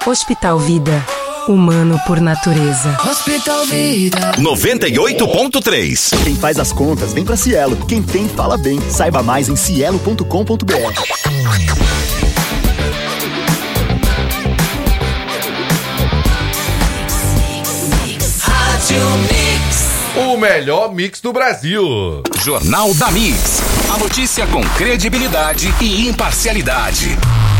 Hospital Vida. Humano por natureza. Hospital Vida 98.3. Quem faz as contas vem pra Cielo. Quem tem, fala bem. Saiba mais em cielo.com.br. O melhor mix do Brasil. Jornal da Mix. A notícia com credibilidade e imparcialidade.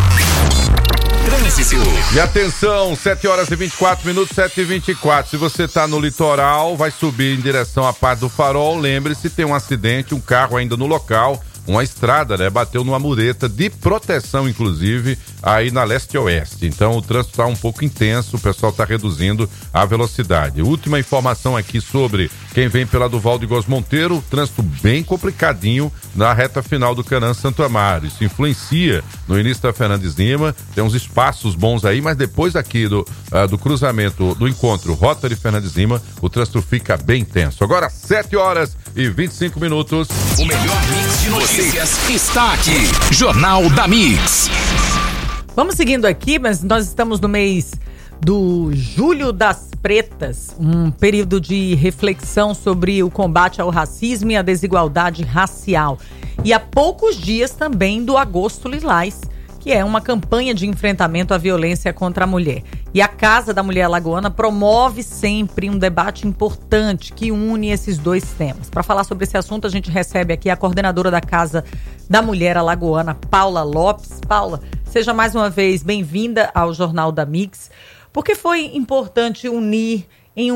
Trânsito. E atenção, 7h24, 7h24. Se você tá no litoral, vai subir em direção à Parte do Farol. Lembre-se, tem um acidente, um carro ainda no local. Uma estrada, né? Bateu numa mureta de proteção, inclusive, aí na leste-oeste. Então o trânsito está um pouco intenso, o pessoal está reduzindo a velocidade. Última informação aqui sobre quem vem pela Duval de Góes Monteiro, trânsito bem complicadinho na reta final do Canaã Santo Amaro. Isso influencia no início da Fernandes Lima, tem uns espaços bons aí, mas depois aqui do cruzamento, do encontro Rota e Fernandes Lima, o trânsito fica bem tenso. Agora 7h25. O melhor mix de notícias está aqui. Jornal da Mix. Vamos seguindo aqui, mas nós estamos no mês do Julho das Pretas, um período de reflexão sobre o combate ao racismo e à desigualdade racial. E há poucos dias também do Agosto Lilás, que é uma campanha de enfrentamento à violência contra a mulher. E a Casa da Mulher Alagoana promove sempre um debate importante que une esses dois temas. Para falar sobre esse assunto, a gente recebe aqui a coordenadora da Casa da Mulher Alagoana, Paula Lopes. Paula, seja mais uma vez bem-vinda ao Jornal da Mix. Por que foi importante unir em um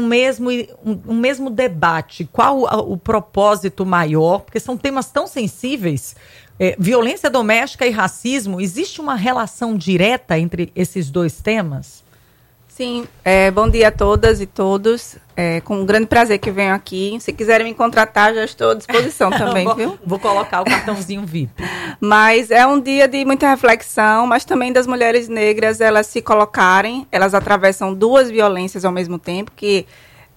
mesmo debate? Qual o propósito maior? Porque são temas tão sensíveis. Violência doméstica e racismo, existe uma relação direta entre esses dois temas? Sim, bom dia a todas e todos. Com um grande prazer que venho aqui. Se quiserem me contratar, já estou à disposição também, viu? Vou colocar o cartãozinho VIP. Mas é um dia de muita reflexão, mas também das mulheres negras, elas se colocarem, elas atravessam duas violências ao mesmo tempo que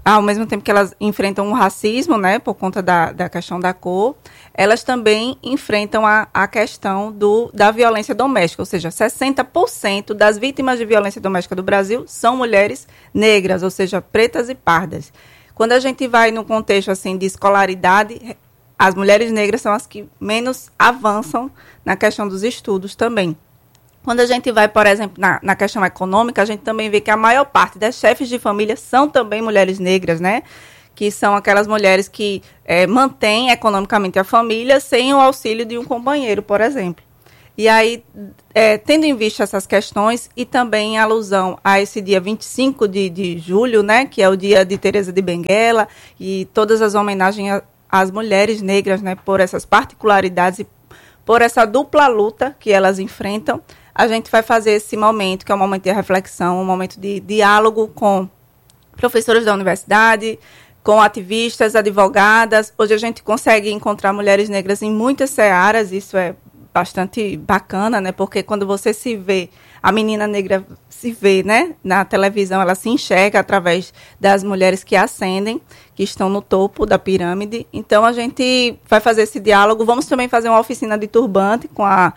elas enfrentam o racismo, né, por conta da questão da cor, elas também enfrentam a questão da violência doméstica, ou seja, 60% das vítimas de violência doméstica do Brasil são mulheres negras, ou seja, pretas e pardas. Quando a gente vai no contexto assim, de escolaridade, as mulheres negras são as que menos avançam na questão dos estudos também. Quando a gente vai, por exemplo, na questão econômica, a gente também vê que a maior parte das chefes de família são também mulheres negras, né? Que são aquelas mulheres que mantêm economicamente a família sem o auxílio de um companheiro, por exemplo. E aí, tendo em vista essas questões e também em alusão a esse dia 25 de julho, né? Que é o dia de Teresa de Benguela e todas as homenagens às mulheres negras, né? Por essas particularidades e por essa dupla luta que elas enfrentam, a gente vai fazer esse momento, que é um momento de reflexão, um momento de diálogo com professores da universidade, com ativistas, advogadas. Hoje a gente consegue encontrar mulheres negras em muitas searas, isso é bastante bacana, né? Porque quando você se vê, a menina negra se vê, né? Na televisão, ela se enxerga através das mulheres que ascendem, que estão no topo da pirâmide. Então, a gente vai fazer esse diálogo. Vamos também fazer uma oficina de turbante com a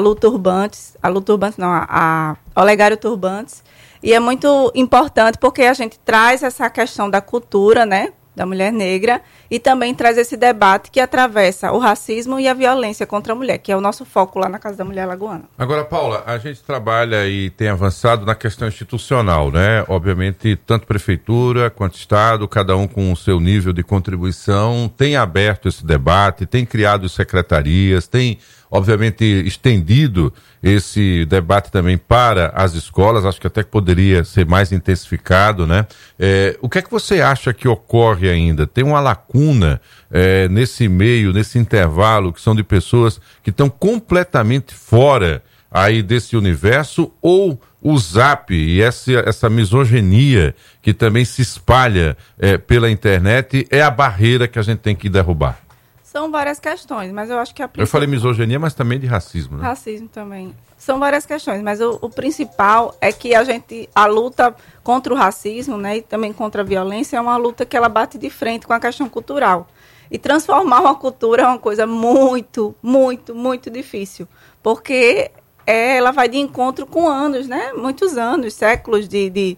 Olegário Turbantes. E é muito importante porque a gente traz essa questão da cultura, né? Da mulher negra, e também traz esse debate que atravessa o racismo e a violência contra a mulher, que é o nosso foco lá na Casa da Mulher Alagoana. Agora, Paula, a gente trabalha e tem avançado na questão institucional, né? Obviamente, tanto prefeitura quanto Estado, cada um com o seu nível de contribuição, tem aberto esse debate, tem criado secretarias, tem, obviamente, estendido esse debate também para as escolas, acho que até que poderia ser mais intensificado, né? O que é que você acha que ocorre ainda? Tem uma lacuna nesse meio, nesse intervalo, que são de pessoas que estão completamente fora aí desse universo, ou o Zap e essa misoginia que também se espalha pela internet é a barreira que a gente tem que derrubar? São várias questões, mas eu acho que a principal... Eu falei misoginia, mas também de racismo, né? Racismo também. São várias questões, mas o principal é que a luta contra o racismo, né, e também contra a violência, é uma luta que ela bate de frente com a questão cultural. E transformar uma cultura é uma coisa muito, muito, muito difícil, porque ela vai de encontro com anos, né? Muitos anos, séculos de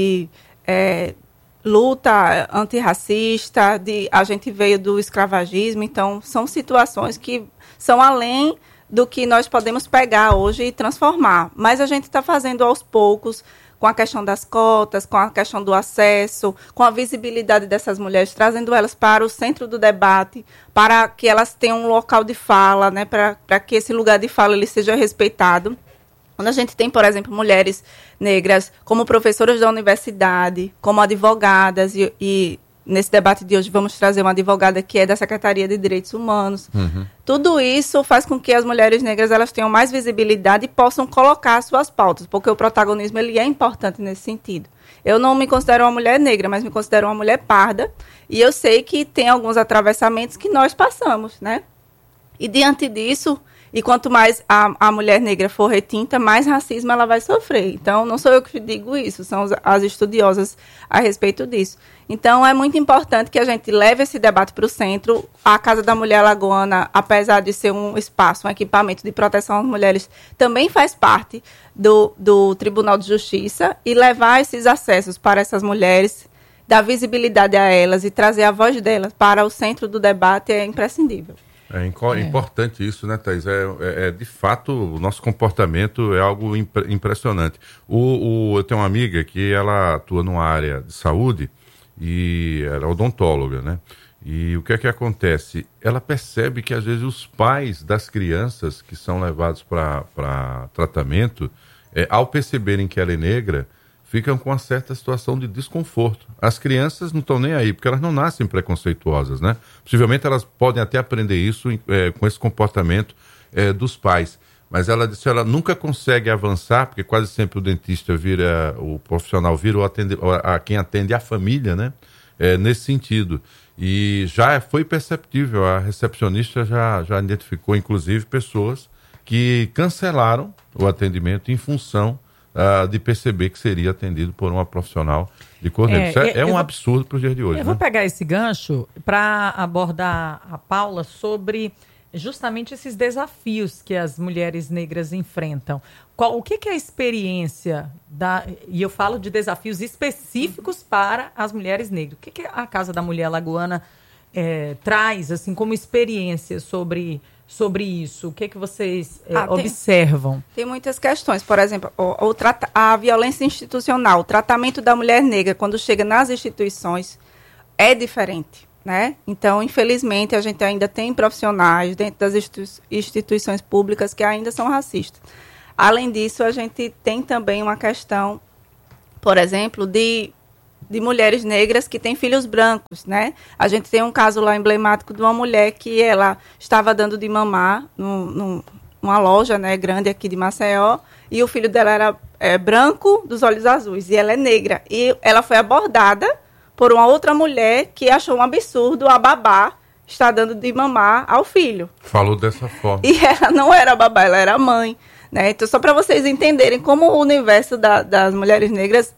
luta antirracista, a gente veio do escravagismo, então são situações que são além do que nós podemos pegar hoje e transformar. Mas a gente está fazendo aos poucos, com a questão das cotas, com a questão do acesso, com a visibilidade dessas mulheres, trazendo elas para o centro do debate, para que elas tenham um local de fala, né, para que esse lugar de fala ele seja respeitado. Quando a gente tem, por exemplo, mulheres negras como professoras da universidade, como advogadas, e nesse debate de hoje vamos trazer uma advogada que é da Secretaria de Direitos Humanos. Tudo isso faz com que as mulheres negras elas tenham mais visibilidade e possam colocar suas pautas, porque o protagonismo ele é importante nesse sentido. Eu não me considero uma mulher negra, mas me considero uma mulher parda, e eu sei que tem alguns atravessamentos que nós passamos, né? E diante disso, e quanto mais a mulher negra for retinta, mais racismo ela vai sofrer. Então, não sou eu que digo isso, são as estudiosas a respeito disso. Então, é muito importante que a gente leve esse debate para o centro. A Casa da Mulher Alagoana, apesar de ser um espaço, um equipamento de proteção às mulheres, também faz parte do Tribunal de Justiça, e levar esses acessos para essas mulheres, dar visibilidade a elas e trazer a voz delas para o centro do debate é imprescindível. É importante isso, né, Thaís? De fato, o nosso comportamento é algo impressionante. Eu tenho uma amiga que ela atua numa área de saúde e ela é odontóloga, né? E o que é que acontece? Ela percebe que, às vezes, os pais das crianças que são levados para tratamento, ao perceberem que ela é negra, ficam com uma certa situação de desconforto. As crianças não estão nem aí, porque elas não nascem preconceituosas, né? Possivelmente elas podem até aprender isso com esse comportamento dos pais. Mas ela disse que ela nunca consegue avançar, porque quase sempre o dentista o profissional vira quem atende a família, né? Nesse sentido. E já foi perceptível, a recepcionista já identificou, inclusive, pessoas que cancelaram o atendimento em função de perceber que seria atendido por uma profissional de cor negra. Isso é um absurdo para os dias de hoje. Eu vou pegar esse gancho para abordar a Paula sobre justamente esses desafios que as mulheres negras enfrentam. O que é a experiência e eu falo de desafios específicos para as mulheres negras. O que a Casa da Mulher Alagoana traz assim, como experiência sobre isso? O que vocês observam? Tem muitas questões. Por exemplo, a violência institucional, o tratamento da mulher negra quando chega nas instituições é diferente, né? Então, infelizmente, a gente ainda tem profissionais dentro das instituições públicas que ainda são racistas. Além disso, a gente tem também uma questão, por exemplo, de mulheres negras que têm filhos brancos, né? A gente tem um caso lá emblemático de uma mulher que ela estava dando de mamar numa loja, né, grande aqui de Maceió, e o filho dela era branco, dos olhos azuis, e ela é negra. E ela foi abordada por uma outra mulher que achou um absurdo a babá estar dando de mamar ao filho. Falou dessa forma. E ela não era babá, ela era mãe, né? Então, só para vocês entenderem como o universo das mulheres negras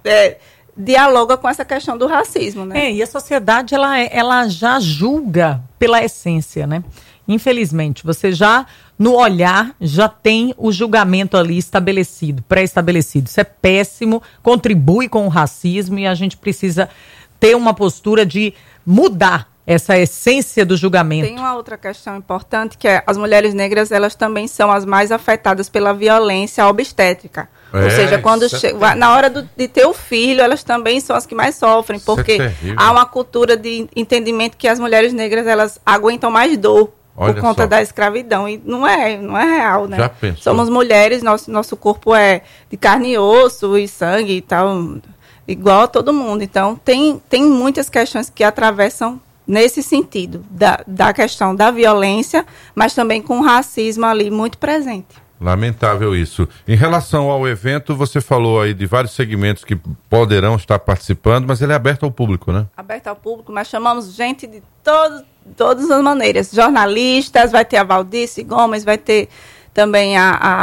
dialoga com essa questão do racismo, né? E a sociedade, ela já julga pela essência, né? Infelizmente, você já, no olhar, já tem o julgamento ali estabelecido, pré-estabelecido. Isso é péssimo, contribui com o racismo e a gente precisa ter uma postura de mudar essa essência do julgamento. Tem uma outra questão importante, que é as mulheres negras, elas também são as mais afetadas pela violência obstétrica. Ou seja, quando na hora de ter o filho, elas também são as que mais sofrem, porque há uma cultura de entendimento que as mulheres negras, elas aguentam mais dor por conta da escravidão, e não é real, né? Já pensou? Somos mulheres, nosso corpo é de carne e osso e sangue e tal, igual a todo mundo. Então, tem muitas questões que atravessam nesse sentido, da questão da violência, mas também com o racismo ali muito presente. Lamentável isso. Em relação ao evento, você falou aí de vários segmentos que poderão estar participando, mas ele é aberto ao público, né? Aberto ao público, mas chamamos gente de todas as maneiras. Jornalistas, vai ter a Valdice Gomes, vai ter também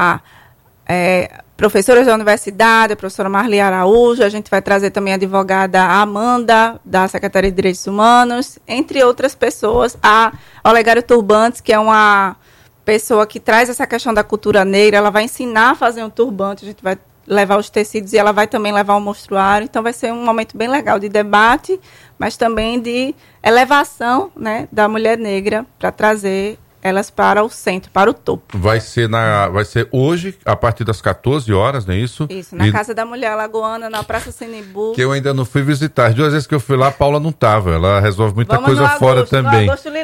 professoras da universidade, a professora Marli Araújo, a gente vai trazer também a advogada Amanda, da Secretaria de Direitos Humanos, entre outras pessoas. A Olegário Turbantes, que é uma pessoa que traz essa questão da cultura negra, ela vai ensinar a fazer um turbante, a gente vai levar os tecidos e ela vai também levar o mostruário. Então, vai ser um momento bem legal de debate, mas também de elevação, né, da mulher negra para trazer elas para o centro, para o topo. Vai ser hoje, a partir das 14 horas, não é isso? Isso, na Casa da Mulher Alagoana, na Praça Sinimbu. Que eu ainda não fui visitar. As 2 vezes que eu fui lá, a Paula não estava. Ela resolve muita coisa fora também.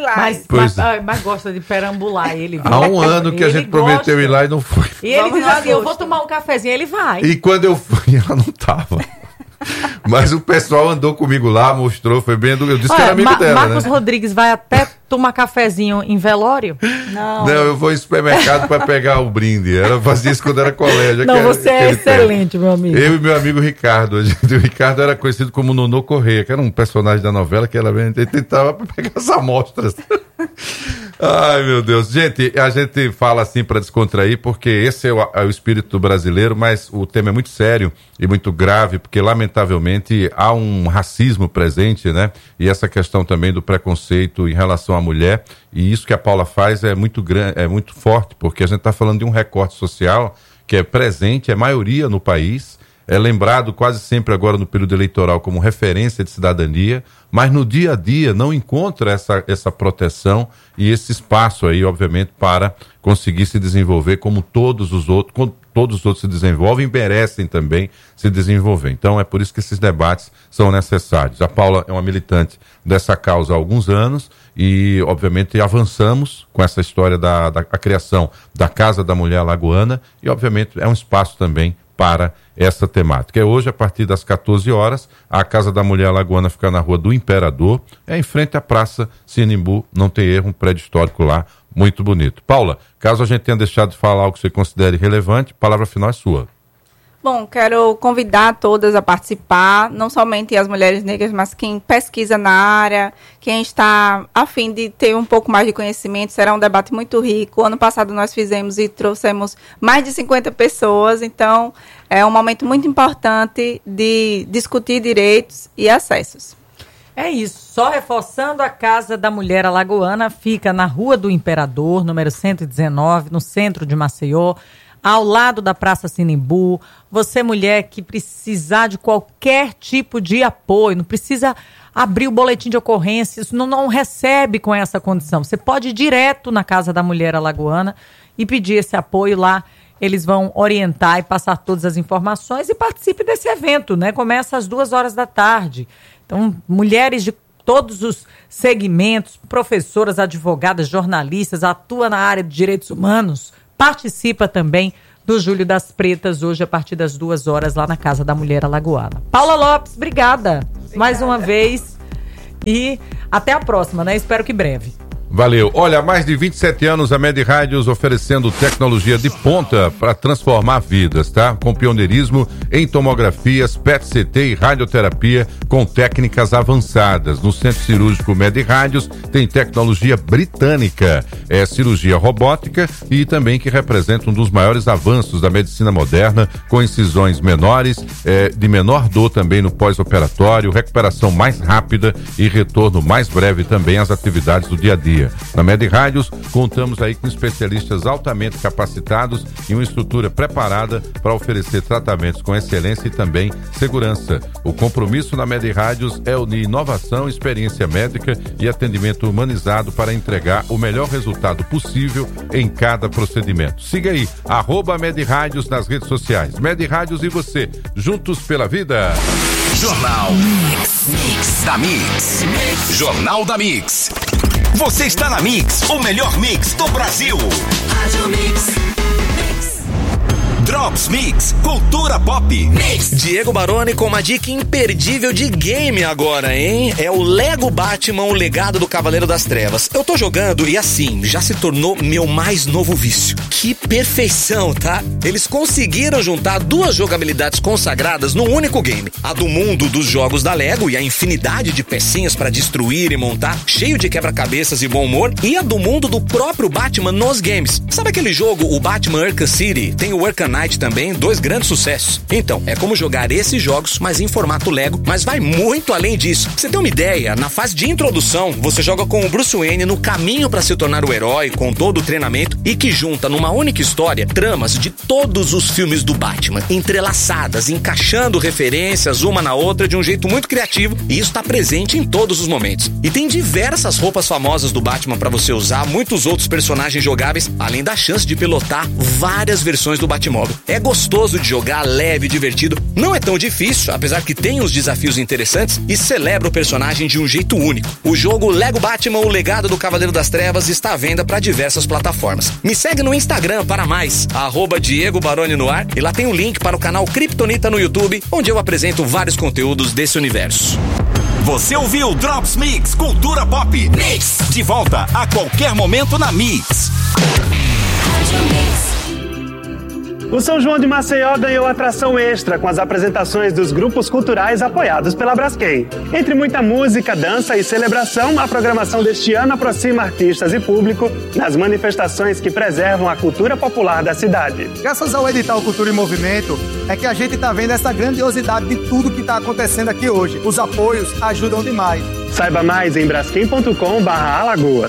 Mas gosta de perambular. Ele há um ano que a gente prometeu ir lá e não foi. E ele diz assim, eu vou tomar um cafezinho, ele vai. E quando eu fui, ela não estava. Mas o pessoal andou comigo lá, mostrou, foi bem... Eu disse que era amigo dela, Marcos Rodrigues vai até tomar cafezinho em velório? Não, eu vou em supermercado para pegar o brinde. Ela fazia isso quando era colégio. Não, você é excelente, meu amigo. Eu e meu amigo Ricardo. O Ricardo era conhecido como Nonô Correia, que era um personagem da novela que ele tentava pegar as amostras. Ai, meu Deus. Gente, a gente fala assim para descontrair, porque esse é o espírito brasileiro, mas o tema é muito sério e muito grave, porque lamentavelmente há um racismo presente, né? E essa questão também do preconceito em relação à mulher, e isso que a Paula faz é muito grande, é muito forte, porque a gente está falando de um recorte social que é presente, é maioria no país, é lembrado quase sempre agora no período eleitoral como referência de cidadania, mas no dia a dia não encontra essa proteção e esse espaço aí, obviamente, para conseguir se desenvolver como todos os outros se desenvolvem e merecem também se desenvolver. Então é por isso que esses debates são necessários. A Paula é uma militante dessa causa há alguns anos e, obviamente, avançamos com essa história da criação da Casa da Mulher Alagoana e, obviamente, é um espaço também para essa temática. É hoje, a partir das 14 horas, a Casa da Mulher Alagoana fica na Rua do Imperador, é em frente à Praça Sinimbu, não tem erro, um prédio histórico lá, muito bonito. Paula, caso a gente tenha deixado de falar algo que você considere relevante, a palavra final é sua. Bom, quero convidar todas a participar, não somente as mulheres negras, mas quem pesquisa na área, quem está a fim de ter um pouco mais de conhecimento. Será um debate muito rico. Ano passado nós fizemos e trouxemos mais de 50 pessoas, então é um momento muito importante de discutir direitos e acessos. É isso, só reforçando, a Casa da Mulher Alagoana fica na Rua do Imperador, número 119, no centro de Maceió, ao lado da Praça Sinimbu. Você, mulher, que precisar de qualquer tipo de apoio, não precisa abrir o boletim de ocorrência, isso não recebe com essa condição. Você pode ir direto na Casa da Mulher Alagoana e pedir esse apoio lá. Eles vão orientar e passar todas as informações e participe desse evento, né? Começa às 14h. Então, mulheres de todos os segmentos, professoras, advogadas, jornalistas, atua na área de direitos humanos, participa também do Júlio das Pretas, hoje a partir das 14h, lá na Casa da Mulher Alagoana. Paula Lopes, obrigada mais uma vez e até a próxima, né? Espero que breve. Valeu. Olha, há mais de 27 anos a Med Rádios oferecendo tecnologia de ponta para transformar vidas, tá? Com pioneirismo em tomografias, PET-CT e radioterapia com técnicas avançadas. No Centro Cirúrgico Med Rádios tem tecnologia britânica, é cirurgia robótica e também que representa um dos maiores avanços da medicina moderna, com incisões menores, de menor dor também no pós-operatório, recuperação mais rápida e retorno mais breve também às atividades do dia a dia. Na Med Rádios, contamos aí com especialistas altamente capacitados e uma estrutura preparada para oferecer tratamentos com excelência e também segurança. O compromisso na Med Rádios é unir inovação, experiência médica e atendimento humanizado para entregar o melhor resultado possível em cada procedimento. Siga aí, @Med Rádios nas redes sociais. Med Rádios e você, juntos pela vida. Jornal Mix da Mix. Jornal da Mix. Você está na Mix, o melhor mix do Brasil. Rádio Mix. Drops Mix, cultura pop. Mix. Diego Baroni com uma dica imperdível de game agora, hein? É o Lego Batman, o legado do Cavaleiro das Trevas. Eu tô jogando e assim, já se tornou meu mais novo vício. Que perfeição, tá? Eles conseguiram juntar duas jogabilidades consagradas num único game. A do mundo dos jogos da Lego e a infinidade de pecinhas pra destruir e montar, cheio de quebra-cabeças e bom humor. E a do mundo do próprio Batman nos games. Sabe aquele jogo, o Batman Arkham City? Tem o Arkham Fortnite também, 2 grandes sucessos. Então, é como jogar esses jogos, mas em formato Lego, mas vai muito além disso. Pra você ter uma ideia, na fase de introdução, você joga com o Bruce Wayne no caminho para se tornar o herói, com todo o treinamento, e que junta numa única história tramas de todos os filmes do Batman, entrelaçadas, encaixando referências uma na outra de um jeito muito criativo, e isso tá presente em todos os momentos. E tem diversas roupas famosas do Batman para você usar, muitos outros personagens jogáveis, além da chance de pilotar várias versões do Batmóvel. É gostoso de jogar, leve, divertido, não é tão difícil, apesar que tem uns desafios interessantes, e celebra o personagem de um jeito único. O jogo Lego Batman, o legado do Cavaleiro das Trevas, está à venda para diversas plataformas. Me segue no Instagram para mais, @Diego Baroni no ar, e lá tem um link para o canal Kryptonita no YouTube, onde eu apresento vários conteúdos desse universo. Você ouviu Drops Mix Cultura Pop Mix. De volta a qualquer momento na Mix. O São João de Maceió ganhou atração extra com as apresentações dos grupos culturais apoiados pela Braskem. Entre muita música, dança e celebração, a programação deste ano aproxima artistas e público nas manifestações que preservam a cultura popular da cidade. Graças ao edital Cultura em Movimento, é que a gente está vendo essa grandiosidade de tudo que está acontecendo aqui hoje. Os apoios ajudam demais. Saiba mais em braskem.com/Alagoas.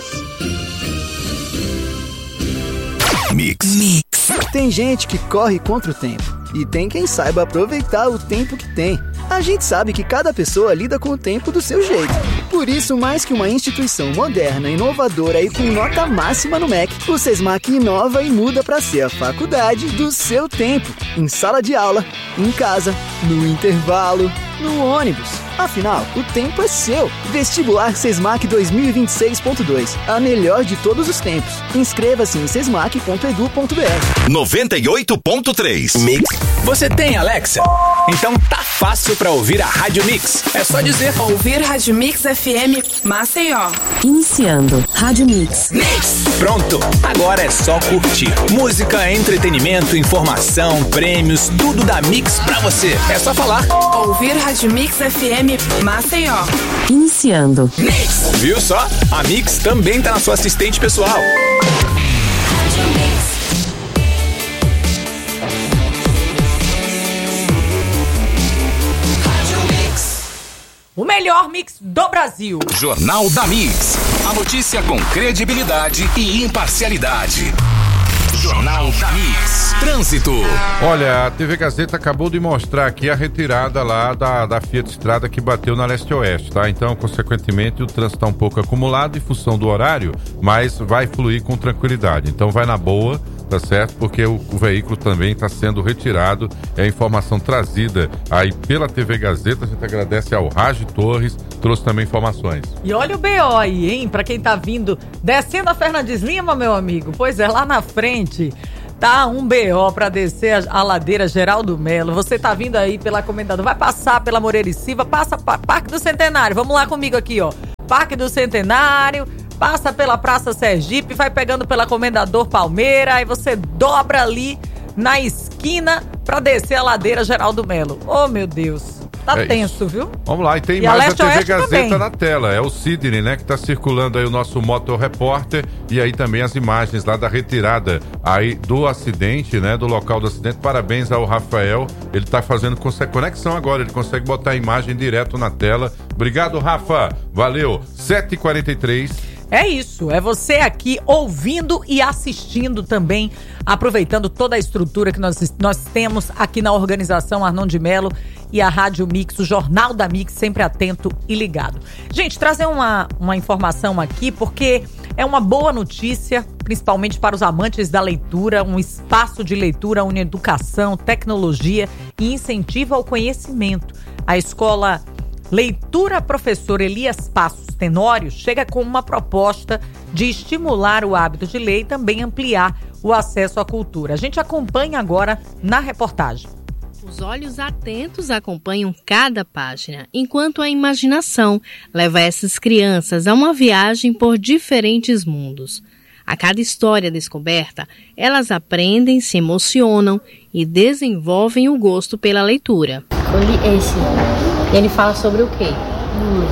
Mix. Tem gente que corre contra o tempo e tem quem saiba aproveitar o tempo que tem. A gente sabe que cada pessoa lida com o tempo do seu jeito. Por isso, mais que uma instituição moderna, inovadora e com nota máxima no MEC, o SESMAC inova e muda para ser a faculdade do seu tempo. Em sala de aula, em casa, no intervalo, no ônibus. Afinal, o tempo é seu. Vestibular SESMAC 2026.2. A melhor de todos os tempos. Inscreva-se em sesmac.edu.br. 98.3 Mix. Você tem Alexa? Então tá fácil pra ouvir a Rádio Mix. É só dizer: ouvir Rádio Mix FM Maceió. Iniciando Rádio Mix. Mix. Pronto, agora é só curtir. Música, entretenimento, informação, prêmios, tudo da Mix pra você. É só falar: ouvir Rádio Mix FM Maceió. Iniciando Mix. Viu só? A Mix também tá na sua assistente pessoal. Rádio Mix. O melhor mix do Brasil. Jornal da Mix. A notícia com credibilidade e imparcialidade. Jornal da Mix. Trânsito. Olha, a TV Gazeta acabou de mostrar aqui a retirada lá da Fiat Strada que bateu na Leste-Oeste, tá? Então, consequentemente, o trânsito está um pouco acumulado em função do horário, mas vai fluir com tranquilidade. Então, vai na boa, tá certo? Porque o veículo também está sendo retirado. É a informação trazida aí pela TV Gazeta. A gente agradece ao Raj Torres, trouxe também informações. E olha o BO aí, hein? Pra quem tá vindo, descendo a Fernandes Lima, meu amigo. Pois é, lá na frente tá um BO pra descer a ladeira Geraldo Melo. Você tá vindo aí pela Comendador, vai passar pela Moreira e Silva, passa Parque do Centenário. Vamos lá comigo aqui, ó. Parque do Centenário, passa pela Praça Sergipe, vai pegando pela Comendador Palmeira, aí você dobra ali na esquina pra descer a ladeira Geraldo Melo. Oh, meu Deus. Tá tenso, isso. Viu? Vamos lá, e tem mais a TV Gazeta na tela. É o Sidney, né, que tá circulando aí o nosso Motor Repórter, e aí também as imagens lá da retirada aí do acidente, né, do local do acidente. Parabéns ao Rafael, ele tá fazendo conexão agora, ele consegue botar a imagem direto na tela. Obrigado, Rafa, valeu. 7h43. É isso, é você aqui ouvindo e assistindo também, aproveitando toda a estrutura que nós temos aqui na organização Arnon de Melo e a Rádio Mix, o Jornal da Mix, sempre atento e ligado. Gente, trazer uma informação aqui, porque é uma boa notícia, principalmente para os amantes da leitura, um espaço de leitura une educação, tecnologia e incentivo ao conhecimento. A escola Leitura Professor Elias Passos Tenório chega com uma proposta de estimular o hábito de ler e também ampliar o acesso à cultura. A gente acompanha agora na reportagem. Os olhos atentos acompanham cada página, enquanto a imaginação leva essas crianças a uma viagem por diferentes mundos. A cada história descoberta, elas aprendem, se emocionam e desenvolvem o gosto pela leitura. Eu li esse. Ele fala sobre o quê? Bullying.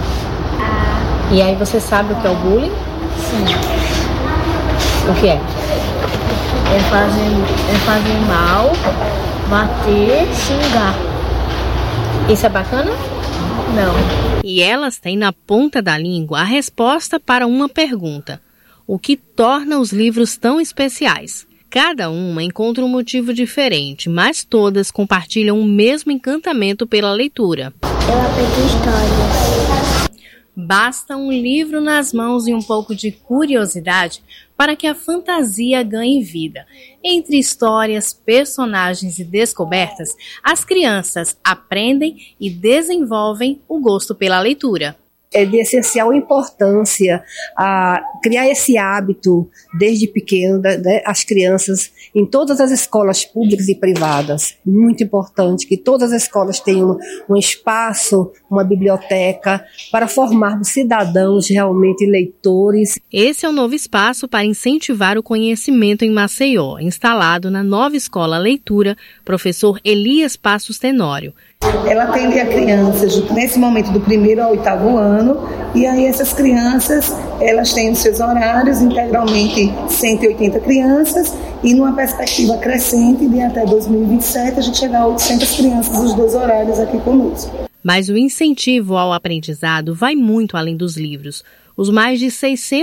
E aí você sabe o que é o bullying? Sim. O que é? É fazer mal, bater, xingar. Isso é bacana? Não. E elas têm na ponta da língua a resposta para uma pergunta: o que torna os livros tão especiais? Cada uma encontra um motivo diferente, mas todas compartilham o mesmo encantamento pela leitura. Eu aprendi histórias. Basta um livro nas mãos e um pouco de curiosidade para que a fantasia ganhe vida. Entre histórias, personagens e descobertas, as crianças aprendem e desenvolvem o gosto pela leitura. É de essencial importância criar esse hábito desde pequeno, né, as crianças em todas as escolas públicas e privadas. Muito importante que todas as escolas tenham um espaço, uma biblioteca para formarmos cidadãos realmente leitores. Esse é um novo espaço para incentivar o conhecimento em Maceió, instalado na nova escola Leitura, professor Elias Passos Tenório. Ela atende a crianças nesse momento do 1º ao 8º ano, e aí essas crianças, elas têm os seus horários, integralmente 180 crianças, e numa perspectiva crescente de até 2027 a gente chegar a 800 crianças os 2 horários aqui conosco. Mas o incentivo ao aprendizado vai muito além dos livros. Os mais de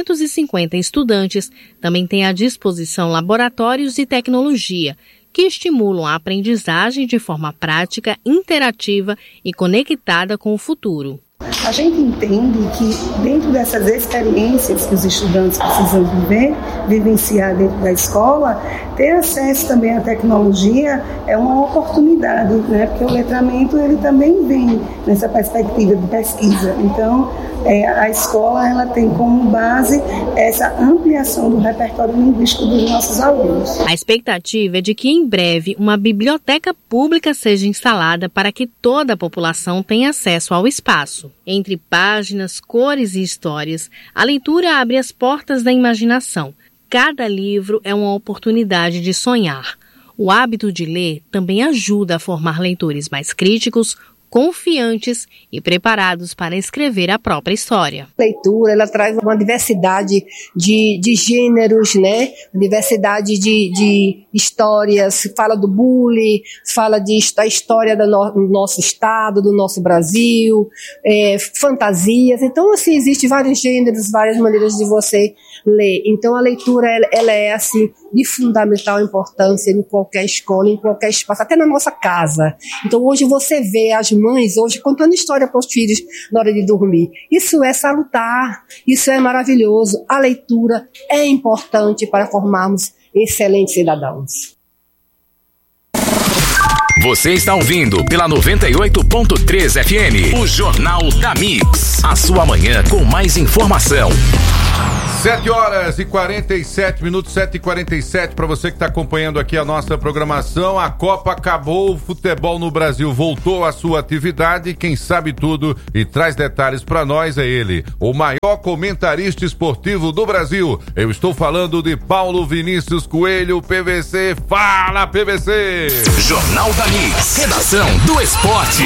650 estudantes também têm à disposição laboratórios de tecnologia, que estimulam a aprendizagem de forma prática, interativa e conectada com o futuro. A gente entende que dentro dessas experiências que os estudantes precisam vivenciar dentro da escola, ter acesso também à tecnologia é uma oportunidade, né? Porque o letramento ele também vem nessa perspectiva de pesquisa. Então, a escola ela tem como base essa ampliação do repertório linguístico dos nossos alunos. A expectativa é de que em breve uma biblioteca pública seja instalada para que toda a população tenha acesso ao espaço. Entre páginas, cores e histórias, a leitura abre as portas da imaginação. Cada livro é uma oportunidade de sonhar. O hábito de ler também ajuda a formar leitores mais críticos, confiantes e preparados para escrever a própria história. A leitura, ela traz uma diversidade de gêneros, né? Diversidade de histórias, fala do bullying, fala da história do nosso estado, do nosso Brasil, fantasias. Então, assim, existem vários gêneros, várias maneiras de você ler. Então, a leitura, ela é, assim, de fundamental importância em qualquer escola, em qualquer espaço, até na nossa casa. Então, hoje você vê as mães hoje contando história para os filhos na hora de dormir. Isso é salutar, isso é maravilhoso. A leitura é importante para formarmos excelentes cidadãos. Você está ouvindo pela 98.3 FM, o Jornal da Mix. A sua manhã com mais informação. 7h47, 7h47, para você que está acompanhando aqui a nossa programação. A Copa acabou, o futebol no Brasil voltou à sua atividade. Quem sabe tudo e traz detalhes para nós é ele, o maior comentarista esportivo do Brasil. Eu estou falando de Paulo Vinícius Coelho, PVC. Fala, PVC! Jornal da Mix, redação do esporte.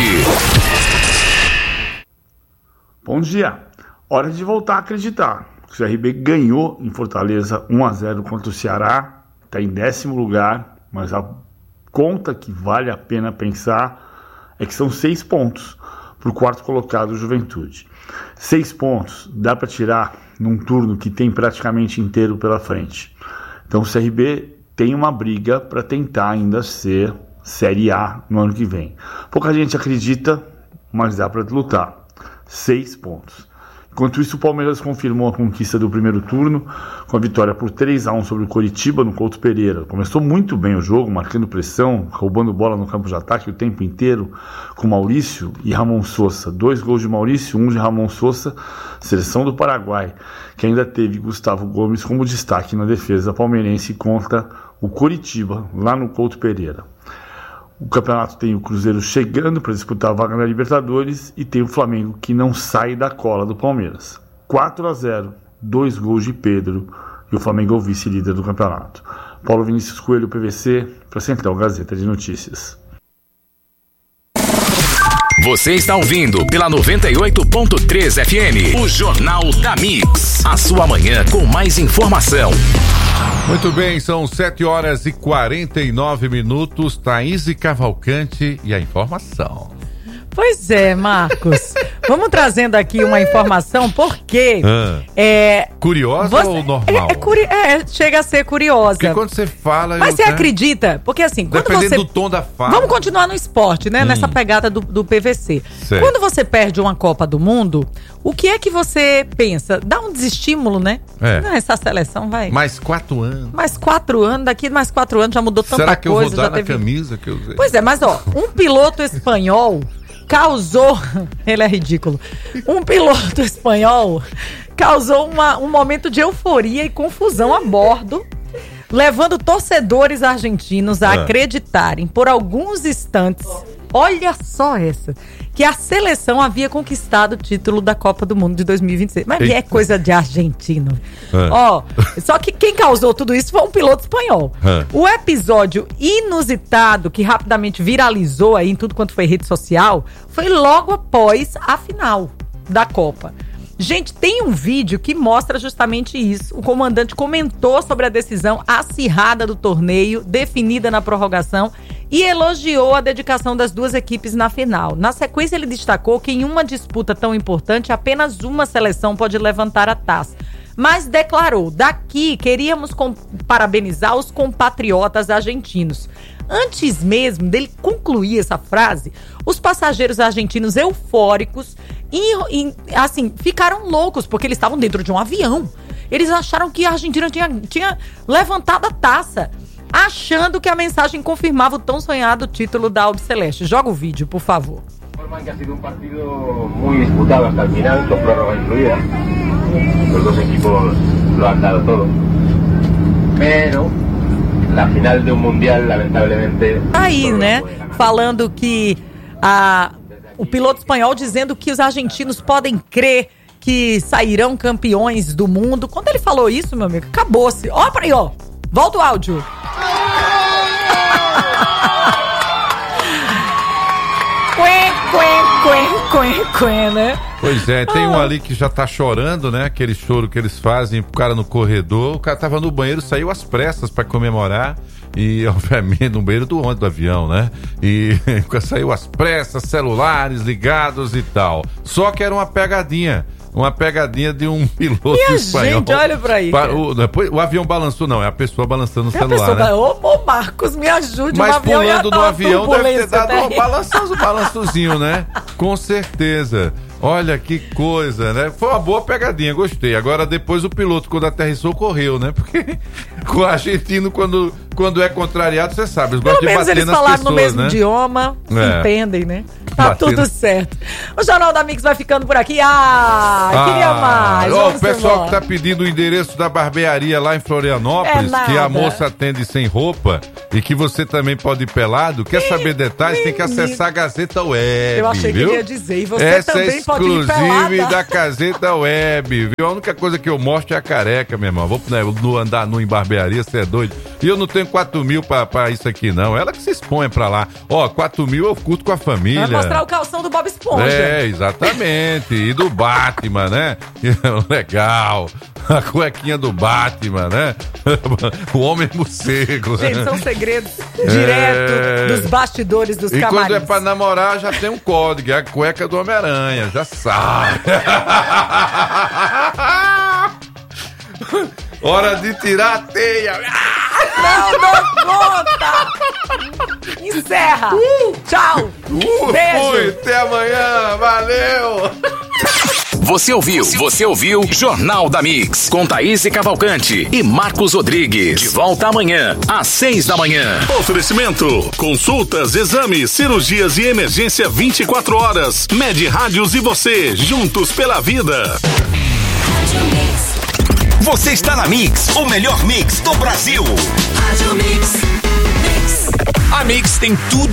Bom dia, hora de voltar a acreditar. O CRB ganhou em Fortaleza 1-0 contra o Ceará, está em 10º lugar, mas a conta que vale a pena pensar é que são 6 pontos para o 4º colocado, o Juventude. 6 pontos dá para tirar num turno que tem praticamente inteiro pela frente. Então o CRB tem uma briga para tentar ainda ser Série A no ano que vem. Pouca gente acredita, mas dá para lutar. 6 pontos. Enquanto isso, o Palmeiras confirmou a conquista do primeiro turno com a vitória por 3-1 sobre o Coritiba no Couto Pereira. Começou muito bem o jogo, marcando pressão, roubando bola no campo de ataque o tempo inteiro com Maurício e Ramon Sosa. 2 gols de Maurício, 1 de Ramon Sosa, seleção do Paraguai, que ainda teve Gustavo Gomes como destaque na defesa palmeirense contra o Coritiba, lá no Couto Pereira. O campeonato tem o Cruzeiro chegando para disputar a vaga na Libertadores e tem o Flamengo que não sai da cola do Palmeiras. 4-0, 2 gols de Pedro e o Flamengo é o vice-líder do campeonato. Paulo Vinícius Coelho, PVC, para a Central Gazeta de Notícias. Você está ouvindo pela 98.3 FM, o Jornal da Mix. A sua manhã com mais informação. Muito bem, são 7h49, Thaís Cavalcante e a informação. Pois é, Marcos. Vamos trazendo aqui uma informação, porque curiosa ou normal? Chega a ser curiosa. Porque quando você fala... Mas você acredita? Porque assim, quando dependendo do tom da fala... Vamos continuar no esporte, né? Nessa pegada do PVC. Certo. Quando você perde uma Copa do Mundo, o que é que você pensa? Dá um desestímulo, né? Essa seleção vai... Mais 4 anos. Mais 4 anos, daqui mais 4 anos já mudou tanta coisa. Será que eu vou dar na camisa que eu usei? Pois é, mas um piloto espanhol... causou, ele é ridículo, um piloto espanhol causou um momento de euforia e confusão a bordo, levando torcedores argentinos a acreditarem por alguns instantes, olha só essa, que a seleção havia conquistado o título da Copa do Mundo de 2026. Mas é coisa de argentino. Só que quem causou tudo isso foi um piloto espanhol. O episódio inusitado, que rapidamente viralizou aí em tudo quanto foi rede social, foi logo após a final da Copa. Gente, tem um vídeo que mostra justamente isso. O comandante comentou sobre a decisão acirrada do torneio, definida na prorrogação, e elogiou a dedicação das duas equipes na final. Na sequência, ele destacou que em uma disputa tão importante, apenas uma seleção pode levantar a taça. Mas declarou, daqui queríamos parabenizar os compatriotas argentinos. Antes mesmo dele concluir essa frase, os passageiros argentinos eufóricos assim, ficaram loucos, porque eles estavam dentro de um avião. Eles acharam que a Argentina tinha levantado a taça, achando que a mensagem confirmava o tão sonhado título da Albiceleste. Joga o vídeo, por favor. Que ha sido un partido muy disputado hasta el final, con prórroga incluida. Los dos equipos lo han dado todo. Pero la final de un mundial, lamentablemente... Aí, né? Falando que o piloto espanhol dizendo que os argentinos podem crer que sairão campeões do mundo. Quando ele falou isso, meu amigo, acabou-se. Ó, pra aí, ó. Volta o áudio. Né? Pois é, tem um ali que já tá chorando, né? Aquele choro que eles fazem pro cara no corredor. O cara tava no banheiro, saiu às pressas pra comemorar. E, obviamente, no banheiro do avião, né? E saiu às pressas, celulares ligados e tal. Só que era uma pegadinha de um piloto espanhol. Gente, olha pra aí. O avião balançou, não, é a pessoa balançando o celular, né? Ô, Marcos, me ajude. Mas pulando no avião deve ter dado um balançozinho, né? Com certeza. Olha que coisa, né? Foi uma boa pegadinha, gostei. Agora depois o piloto, quando aterrissou, correu, né? Porque o argentino, quando é contrariado, você sabe, eles gostam de bater nas pessoas, né? Pelo menos eles falaram no mesmo idioma, entendem, né? Tá tudo certo. O Jornal da Mix vai ficando por aqui. Queria mais. O pessoal que tá pedindo o endereço da barbearia lá em Florianópolis, que a moça atende sem roupa e que você também pode ir pelado, quer saber detalhes, tem que acessar a Gazeta Web. Eu achei viu? Que ele ia dizer, e você essa também pode ir pelada. Exclusive da Gazeta Web, viu? A única coisa que eu mostro é a careca, meu irmão. Vou andar em barbearia, você é doido. E eu não tenho 4 mil pra isso aqui, não. Ela que se expõe pra lá. 4 mil eu curto com a família. Vai mostrar o calção do Bob Esponja. Exatamente. E do Batman, né? Legal. A cuequinha do Batman, né? O Homem Morcego. Gente, são segredos direto dos bastidores dos camarins. E quando é pra namorar, já tem um código. É a cueca do Homem-Aranha. Já sabe. Hora de tirar a teia. Não dou conta. Encerra. Tchau. Beijo. Fui. Até amanhã. Valeu. Você ouviu Jornal da Mix, com Thaís Cavalcante e Marcos Rodrigues. De volta amanhã, às 6 da manhã. Oferecimento: consultas, exames, cirurgias e emergência 24 horas. Med Rádios e você, juntos pela vida. Você está na Mix, o melhor mix do Brasil. A Mix tem tudo